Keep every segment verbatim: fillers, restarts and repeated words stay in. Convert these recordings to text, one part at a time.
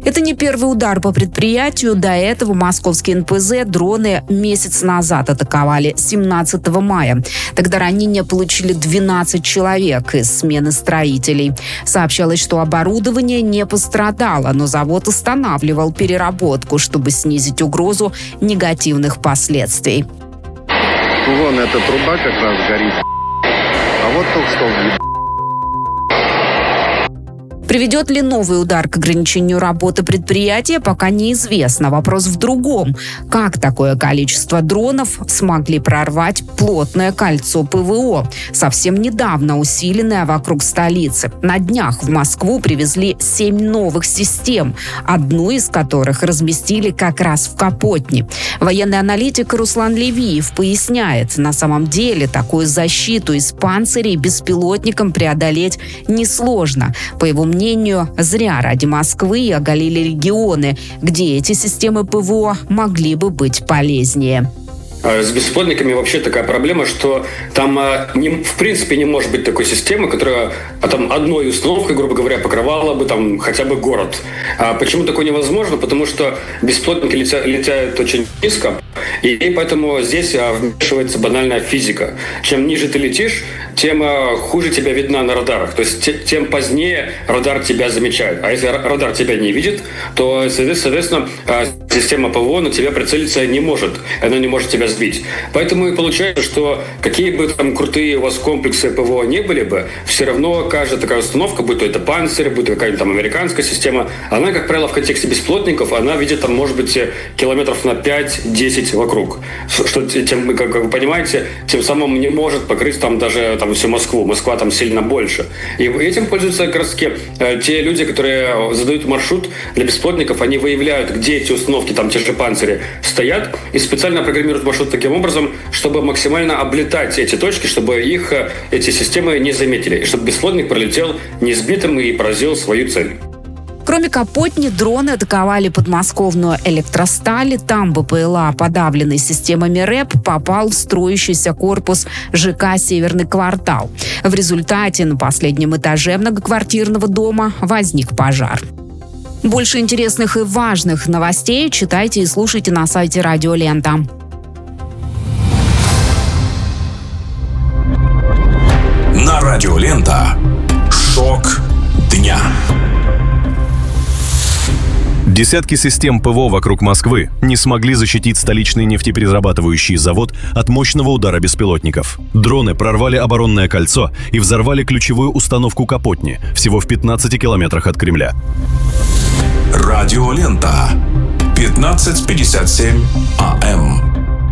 Это не первый удар по предприятию. До этого московские эн пэ зэ дроны месяц назад атаковали семнадцатого мая. Тогда ранения получили двенадцать человек из смены строителей. Сообщалось, что оборудование не пострадало, но завод останавливал переработку, чтобы снизить угрозу негативных последствий. Вон эта труба как раз горит. А вот только что въеб... Приведет ли новый удар к ограничению работы предприятия, пока неизвестно. Вопрос в другом. Как такое количество дронов смогли прорвать плотное кольцо пэ вэ о, совсем недавно усиленное вокруг столицы? На днях в Москву привезли семь новых систем, одну из которых разместили как раз в Капотне. Военный аналитик Руслан Левиев поясняет, на самом деле такую защиту из панцирей беспилотникам преодолеть несложно. По его мнению, мнению, зря ради Москвы оголили регионы, где эти системы пэ вэ о могли бы быть полезнее. С беспилотниками вообще такая проблема, что там не, в принципе не может быть такой системы, которая а там одной установкой, грубо говоря, покрывала бы там хотя бы город. А почему такое невозможно? Потому что беспилотники летя, летят очень низко, и поэтому здесь вмешивается банальная физика. Чем ниже ты летишь, тем хуже тебя видно на радарах. То есть тем позднее радар тебя замечает. А если радар тебя не видит, то, соответственно, система пэ вэ о на тебя прицелиться не может. Она не может тебя сбить. Поэтому и получается, что какие бы там крутые у вас комплексы пэ вэ о не были бы, все равно каждая такая установка, будь то это панцирь, будь то какая-нибудь там американская система, она, как правило, в контексте беспилотников, она видит там, может быть, километров на пять-десять вокруг. Что тем, как вы понимаете, тем самым не может покрыть там даже там всю Москву. Москва там сильно больше. И этим пользуются как раз таки те люди, которые задают маршрут для беспилотников, они выявляют, где эти установки, там те же панцири стоят, и специально программируют маршрут таким образом, чтобы максимально облетать эти точки, чтобы их эти системы не заметили, и чтобы беспилотник пролетел несбитым и поразил свою цель. Кроме Капотни, дроны атаковали подмосковную Электросталь. Там бэ пэ эл а, подавленный системами рэп, попал в строящийся корпус жэ ка «Северный квартал». В результате на последнем этаже многоквартирного дома возник пожар. Больше интересных и важных новостей читайте и слушайте на сайте Радио Лента. На Радио Лента. Шок дня. Десятки систем пэ вэ о вокруг Москвы не смогли защитить столичный нефтеперерабатывающий завод от мощного удара беспилотников. Дроны прорвали оборонное кольцо и взорвали ключевую установку Капотни всего в пятнадцати километрах от Кремля. Радио Лента. пятнадцать пятьдесят семь а эм.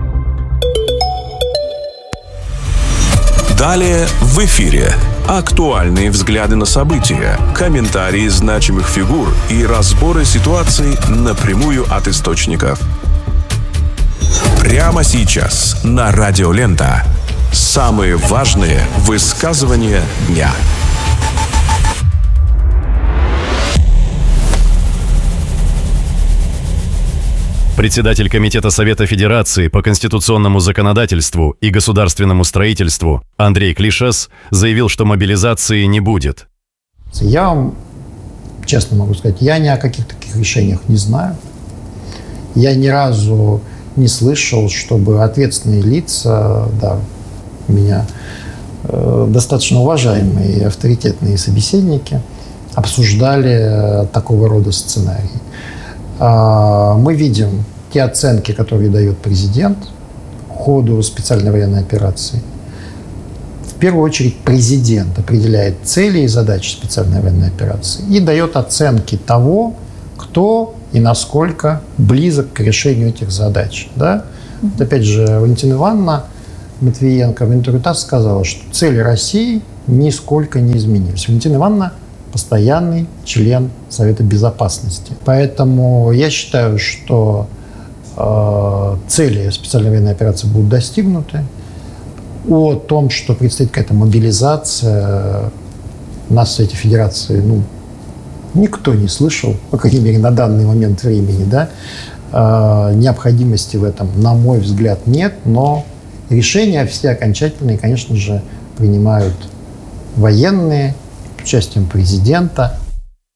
Далее в эфире. Актуальные взгляды на события, комментарии значимых фигур и разборы ситуаций напрямую от источников. Прямо сейчас на Радио Лента. Самые важные высказывания дня. Председатель Комитета Совета Федерации по конституционному законодательству и государственному строительству Андрей Клишес заявил, что мобилизации не будет. Я вам честно могу сказать, я ни о каких таких решениях не знаю. Я ни разу не слышал, чтобы ответственные лица, да, у меня э, достаточно уважаемые и авторитетные собеседники, обсуждали такого рода сценарии. Мы видим те оценки, которые дает президент ходу специальной военной операции. В первую очередь президент определяет цели и задачи специальной военной операции и дает оценки того, кто и насколько близок к решению этих задач. Да? Вот опять же, Валентина Ивановна Матвиенко в интервью ТАСС сказала, что цели России нисколько не изменились. Валентина Ивановна постоянный член Совета Безопасности. Поэтому я считаю, что э, цели специальной военной операции будут достигнуты. О том, что предстоит какая-то мобилизация, нас в Совете Федерации, ну, никто не слышал, по крайней мере, на данный момент времени, да. Э, необходимости в этом, на мой взгляд, нет, но решения все окончательные, конечно же, принимают военные, участием президента.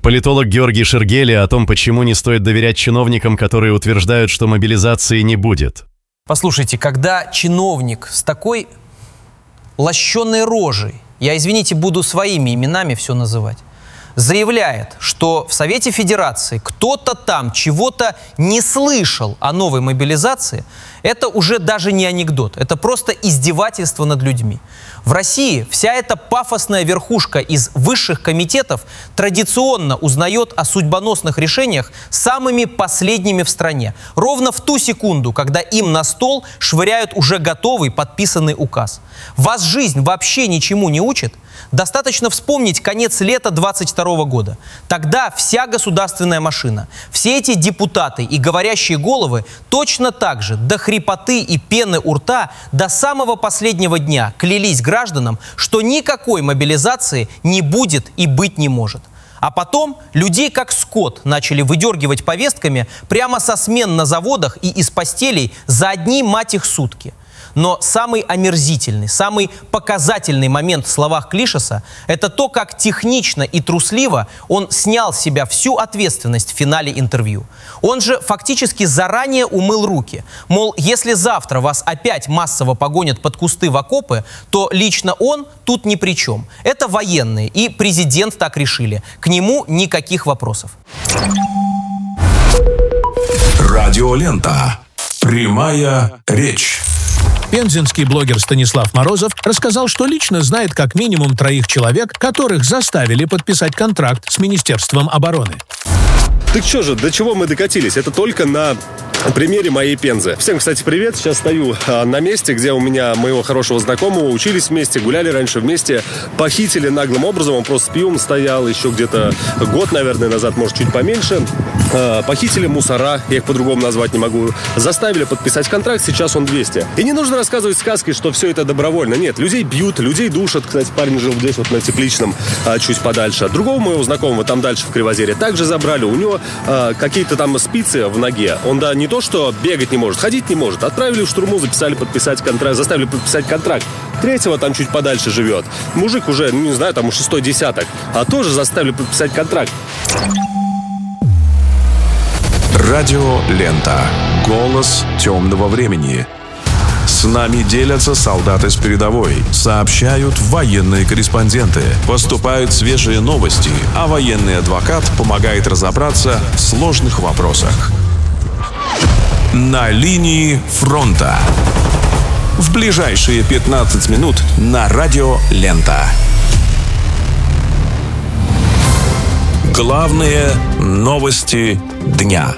Политолог Георгий Шергели о том, почему не стоит доверять чиновникам, которые утверждают, что мобилизации не будет. Послушайте, когда чиновник с такой лощеной рожей, я, извините, буду своими именами все называть, заявляет, что в Совете Федерации кто-то там чего-то не слышал о новой мобилизации, это уже даже не анекдот, это просто издевательство над людьми. В России вся эта пафосная верхушка из высших комитетов традиционно узнает о судьбоносных решениях самыми последними в стране. Ровно в ту секунду, когда им на стол швыряют уже готовый подписанный указ. Вас жизнь вообще ничему не учит? Достаточно вспомнить конец лета двадцать второго года. Тогда вся государственная машина, все эти депутаты и говорящие головы точно так же до хрипоты и пены у рта до самого последнего дня клялись гражданам, что никакой мобилизации не будет и быть не может. А потом людей как скот начали выдергивать повестками прямо со смен на заводах и из постелей за одни, мать их, сутки. Но самый омерзительный, самый показательный момент в словах Клишеса – это то, как технично и трусливо он снял с себя всю ответственность в финале интервью. Он же фактически заранее умыл руки. Мол, если завтра вас опять массово погонят под кусты в окопы, то лично он тут ни при чем. Это военные, и президент так решили. К нему никаких вопросов. Радиолента. Прямая речь. Пензенский блогер Станислав Морозов рассказал, что лично знает как минимум троих человек, которых заставили подписать контракт с Министерством обороны. Так что же, до чего мы докатились? Это только на примере моей Пензы. Всем, кстати, привет. Сейчас стою а, на месте, где у меня моего хорошего знакомого учились вместе, гуляли раньше вместе, похитили наглым образом. Он просто с пивом стоял еще где-то год, наверное, назад, может, чуть поменьше. А, похитили мусора, я их по-другому назвать не могу. Заставили подписать контракт, сейчас он двести. И не нужно рассказывать сказки, что все это добровольно. Нет, людей бьют, людей душат. Кстати, парень жил здесь, вот на Тепличном, а, чуть подальше. Другого моего знакомого там дальше, в Кривозере, также забрали. У него а, какие-то там спицы в ноге. Он, да, не то, что бегать не может, ходить не может. Отправили в штурму, записали подписать контракт, заставили подписать контракт. Третьего там чуть подальше живет. Мужик уже, не знаю, там у шестой десяток. А тоже заставили подписать контракт. Радиолента. Голос темного времени. С нами делятся солдаты с передовой, сообщают военные корреспонденты, поступают свежие новости, а военный адвокат помогает разобраться в сложных вопросах. На линии фронта. В ближайшие пятнадцать минут на Радио Лента. Главные новости дня.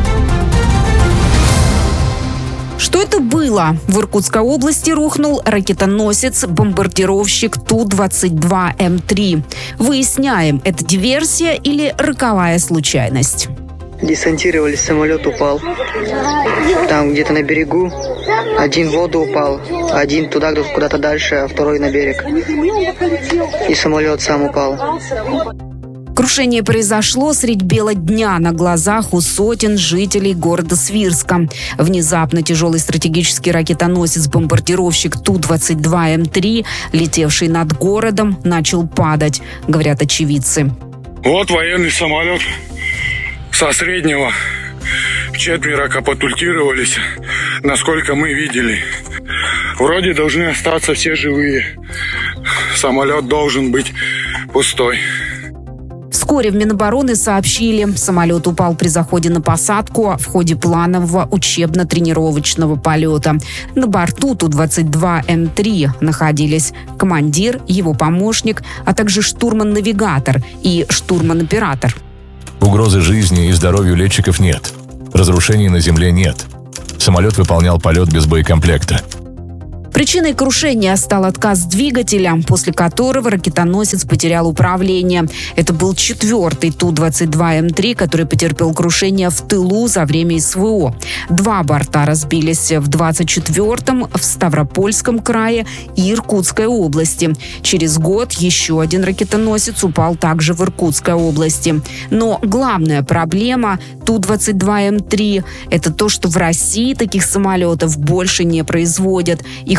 Что это было? В Иркутской области рухнул ракетоносец-бомбардировщик Ту двадцать два М три. Выясняем, это диверсия или роковая случайность. Десантировались, самолет упал. Там где-то на берегу. Один в воду упал, один туда, куда-то дальше, а второй на берег. И самолет сам упал. Крушение произошло средь бела дня на глазах у сотен жителей города Свирска. Внезапно тяжелый стратегический ракетоносец-бомбардировщик Ту двадцать два М три, летевший над городом, начал падать, говорят очевидцы. Вот военный самолет со среднего четверо катапультировались, насколько мы видели. Вроде должны остаться все живые. Самолет должен быть пустой. Вскоре в Минобороны сообщили, самолет упал при заходе на посадку в ходе планового учебно-тренировочного полета. На борту Ту двадцать два М три находились командир, его помощник, а также штурман-навигатор и штурман-оператор. Угрозы жизни и здоровью летчиков нет. Разрушений на земле нет. Самолет выполнял полет без боекомплекта. Причиной крушения стал отказ двигателя, после которого ракетоносец потерял управление. Это был четвертый Ту двадцать два М три, который потерпел крушение в тылу за время С В О. Два борта разбились в двадцать четвёртом в Ставропольском крае и Иркутской области. Через год еще один ракетоносец упал также в Иркутской области. Но главная проблема Ту двадцать два М три – это то, что в России таких самолетов больше не производят. Их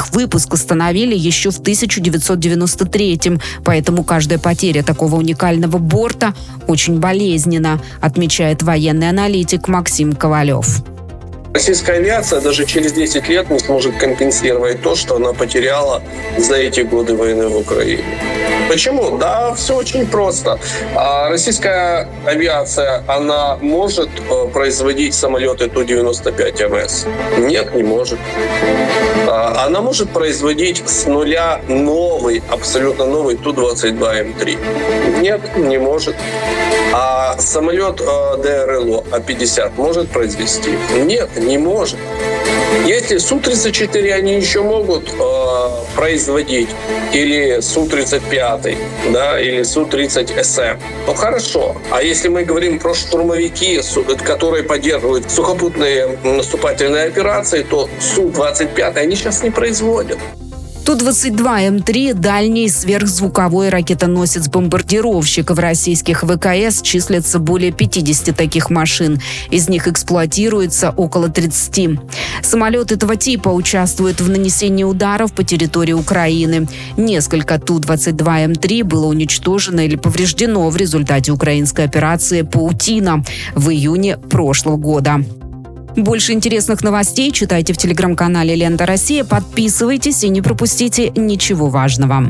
Их выпуск остановили еще в тысяча девятьсот девяносто третьем, поэтому каждая потеря такого уникального борта очень болезненна, отмечает военный аналитик Максим Ковалев. Российская авиация даже через десять лет не сможет компенсировать то, что она потеряла за эти годы войны в Украине. Почему? Да, все очень просто. Российская авиация, она может производить самолеты Ту девяносто пять эм эс? Нет, не может. Она может производить с нуля новый, абсолютно новый Ту двадцать два эм три? Нет, не может. А самолет Дэ Эр Эл О А пятьдесят может произвести? Нет, не может. Если Су тридцать четыре они еще могут э, производить, или Су тридцать пять, да, или Су тридцать Эс Эм, то хорошо. А если мы говорим про штурмовики, которые поддерживают сухопутные наступательные операции, то Су двадцать пять они сейчас не производят. Ту двадцать два Эм три – дальний сверхзвуковой ракетоносец-бомбардировщик. В российских вэ ка эс числится более пятидесяти таких машин. Из них эксплуатируется около тридцати. Самолет этого типа участвует в нанесении ударов по территории Украины. Несколько Ту двадцать два Эм три было уничтожено или повреждено в результате украинской операции «Паутина» в июне прошлого года. Больше интересных новостей читайте в телеграм-канале «Лента Россия». Подписывайтесь и не пропустите ничего важного.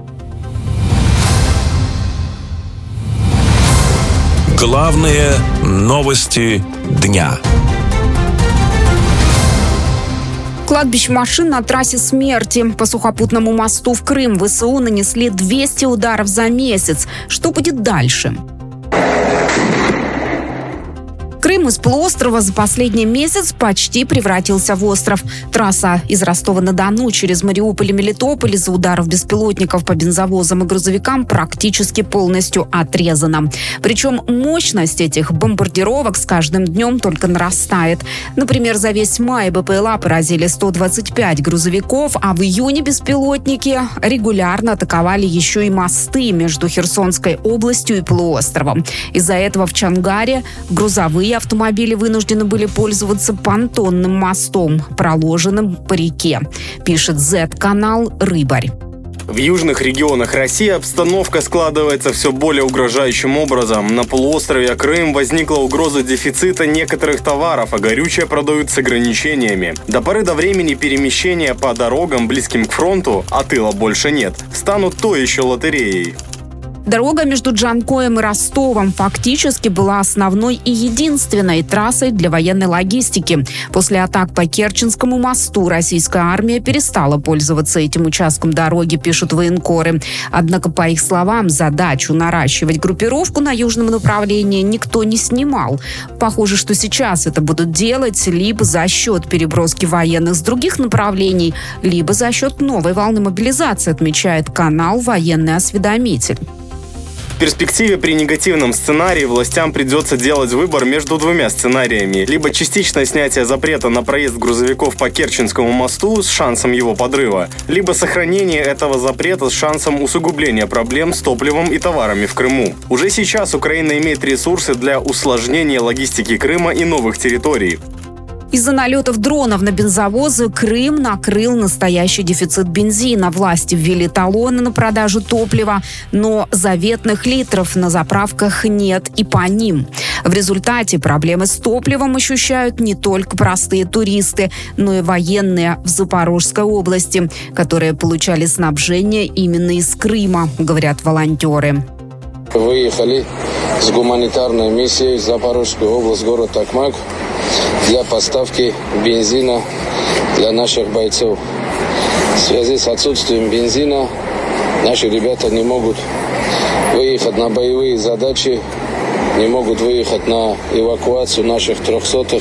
Главные новости дня. Кладбище машин на трассе смерти. По сухопутному мосту в Крым вэ эс у нанесли двести ударов за месяц. Что будет дальше? Крым из полуострова за последний месяц почти превратился в остров. Трасса из Ростова-на-Дону через Мариуполь и Мелитополь из-за ударов беспилотников по бензовозам и грузовикам практически полностью отрезана. Причем мощность этих бомбардировок с каждым днем только нарастает. Например, за весь май бэ пэ эл а поразили сто двадцать пять грузовиков, а в июне беспилотники регулярно атаковали еще и мосты между Херсонской областью и полуостровом. Из-за этого в Чангаре грузовые автомобили вынуждены были пользоваться понтонным мостом, проложенным по реке, пишет зет-канал «Рыбарь». В южных регионах России обстановка складывается все более угрожающим образом. На полуострове Крым возникла угроза дефицита некоторых товаров, а горючее продают с ограничениями. До поры до времени перемещения по дорогам, близким к фронту, а тыла больше нет, станут то еще лотереей. Дорога между Джанкоем и Ростовом фактически была основной и единственной трассой для военной логистики. После атак по Керченскому мосту российская армия перестала пользоваться этим участком дороги, пишут военкоры. Однако, по их словам, задачу наращивать группировку на южном направлении никто не снимал. Похоже, что сейчас это будут делать либо за счет переброски военных с других направлений, либо за счет новой волны мобилизации, отмечает канал «Военный осведомитель». В перспективе при негативном сценарии властям придется делать выбор между двумя сценариями. Либо частичное снятие запрета на проезд грузовиков по Керченскому мосту с шансом его подрыва, либо сохранение этого запрета с шансом усугубления проблем с топливом и товарами в Крыму. Уже сейчас Украина имеет ресурсы для усложнения логистики Крыма и новых территорий. Из-за налетов дронов на бензовозы Крым накрыл настоящий дефицит бензина. Власти ввели талоны на продажу топлива, но заветных литров на заправках нет и по ним. В результате проблемы с топливом ощущают не только простые туристы, но и военные в Запорожской области, которые получали снабжение именно из Крыма, говорят волонтеры. Выехали с гуманитарной миссией в Запорожскую область, город Токмак, для поставки бензина для наших бойцов. В связи с отсутствием бензина наши ребята не могут выехать на боевые задачи, не могут выехать на эвакуацию наших трехсотых.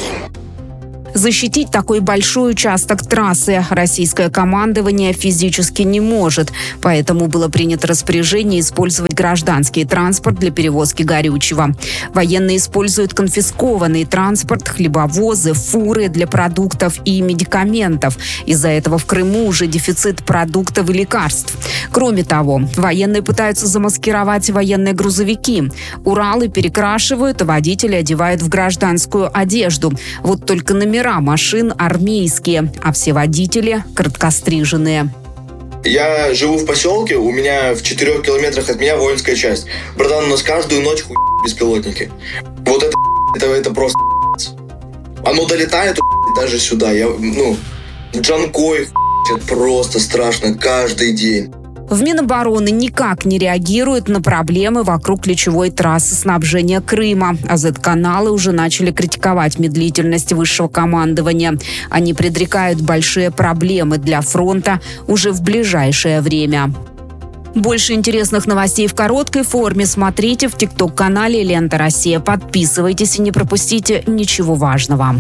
Защитить такой большой участок трассы российское командование физически не может. Поэтому было принято распоряжение использовать гражданский транспорт для перевозки горючего. Военные используют конфискованный транспорт, хлебовозы, фуры для продуктов и медикаментов. Из-за этого в Крыму уже дефицит продуктов и лекарств. Кроме того, военные пытаются замаскировать военные грузовики. Уралы перекрашивают, а водители одевают в гражданскую одежду. Вот только номера Номера машин армейские, а все водители краткостриженные. Я живу в поселке, у меня в четырех километрах от меня воинская часть. Братан, у нас каждую ночь хуй беспилотники. Вот это, это, это просто оно долетает даже сюда. Я, ну, Джанкой, это просто страшно каждый день. В Минобороны никак не реагируют на проблемы вокруг ключевой трассы снабжения Крыма. А зет-каналы уже начали критиковать медлительность высшего командования. Они предрекают большие проблемы для фронта уже в ближайшее время. Больше интересных новостей в короткой форме смотрите в тикток-канале «Лента Россия». Подписывайтесь и не пропустите ничего важного.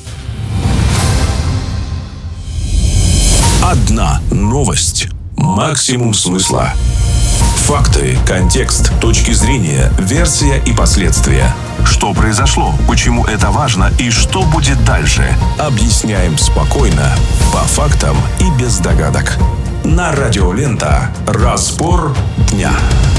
Одна новость. Максимум смысла. Факты, контекст, точки зрения, версия и последствия. Что произошло, почему это важно и что будет дальше. Объясняем спокойно, по фактам и без догадок. На радио «Лента». Разбор дня.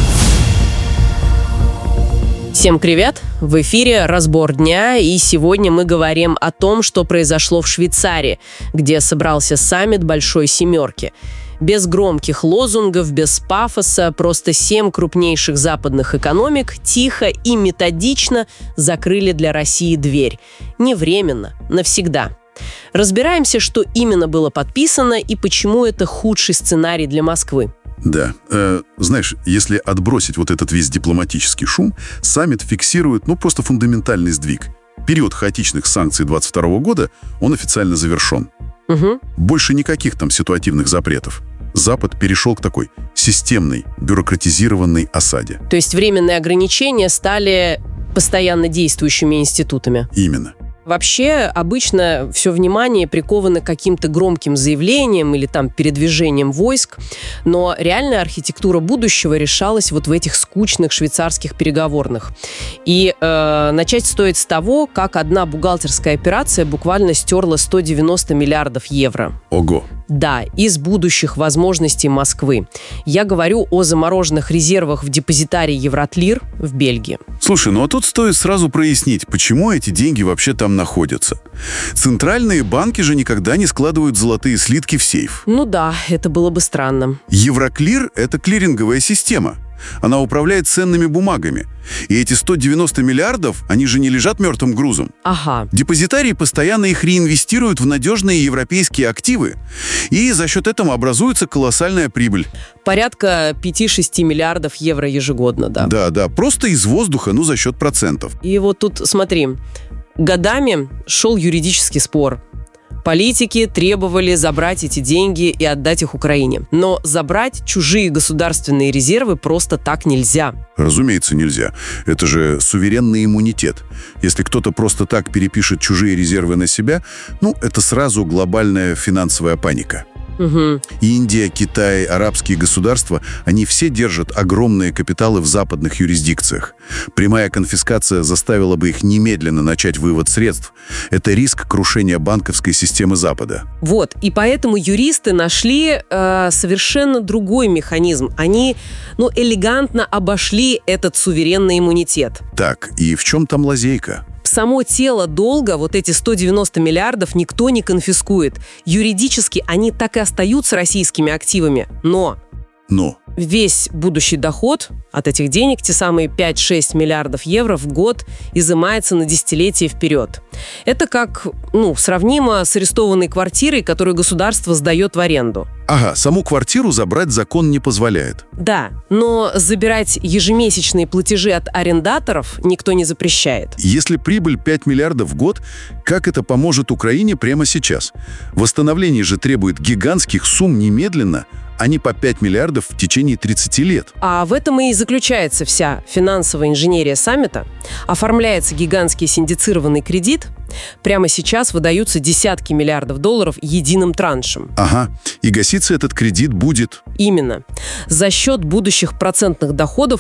Всем привет! В эфире «Разбор дня», и сегодня мы говорим о том, что произошло в Швейцарии, где собрался саммит Большой Семерки. Без громких лозунгов, без пафоса, просто семь крупнейших западных экономик тихо и методично закрыли для России дверь. Не временно, навсегда. Разбираемся, что именно было подписано и почему это худший сценарий для Москвы. Да. Э, знаешь, если отбросить вот этот весь дипломатический шум, саммит фиксирует, ну, просто фундаментальный сдвиг. Период хаотичных санкций двадцать второго года, он официально завершен. Угу. Больше никаких там ситуативных запретов. Запад перешел к такой системной, бюрократизированной осаде. То есть временные ограничения стали постоянно действующими институтами? Именно. Вообще, обычно все внимание приковано к каким-то громким заявлениям или там передвижением войск, но реальная архитектура будущего решалась вот в этих скучных швейцарских переговорных. И э, начать стоит с того, как одна бухгалтерская операция буквально стерла сто девяносто миллиардов евро. Ого! Да, из будущих возможностей Москвы. Я говорю о замороженных резервах в депозитарии Евротлир в Бельгии. Слушай, ну а тут стоит сразу прояснить, почему эти деньги вообще там находятся. Центральные банки же никогда не складывают золотые слитки в сейф. Ну да, это было бы странно. Евроклир – это клиринговая система. Она управляет ценными бумагами. И эти сто девяносто миллиардов, они же не лежат мертвым грузом. Ага. Депозитарии постоянно их реинвестируют в надежные европейские активы. И за счет этого образуется колоссальная прибыль. Порядка пять-шесть миллиардов евро ежегодно, да. Да, да, просто из воздуха, ну, за счет процентов. И вот тут, смотри, годами шел юридический спор. Политики требовали забрать эти деньги и отдать их Украине. Но забрать чужие государственные резервы просто так нельзя. Разумеется, нельзя. Это же суверенный иммунитет. Если кто-то просто так перепишет чужие резервы на себя, ну, это сразу глобальная финансовая паника. Угу. Индия, Китай, арабские государства, они все держат огромные капиталы в западных юрисдикциях. Прямая конфискация заставила бы их немедленно начать вывод средств. Это риск крушения банковской системы Запада. Вот, и поэтому юристы нашли э, совершенно другой механизм. Они, ну, элегантно обошли этот суверенный иммунитет. Так, и в чем там лазейка? Само тело долга, вот эти сто девяносто миллиардов, никто не конфискует. Юридически они так и остаются российскими активами. Но, Но. весь будущий доход от этих денег, те самые пять-шесть миллиардов евро в год, изымается на десятилетие вперед. Это как, ну, сравнимо с арестованной квартирой, которую государство сдает в аренду. Ага, саму квартиру забрать закон не позволяет. Да, но забирать ежемесячные платежи от арендаторов никто не запрещает. Если прибыль пять миллиардов в год, как это поможет Украине прямо сейчас? Восстановление же требует гигантских сумм немедленно, а не по пять миллиардов в течение тридцати лет. А в этом и заключается вся финансовая инженерия саммита. Оформляется гигантский синдицированный кредит. Прямо сейчас выдаются десятки миллиардов долларов единым траншем. Ага. И гаситься этот кредит будет... Именно. За счет будущих процентных доходов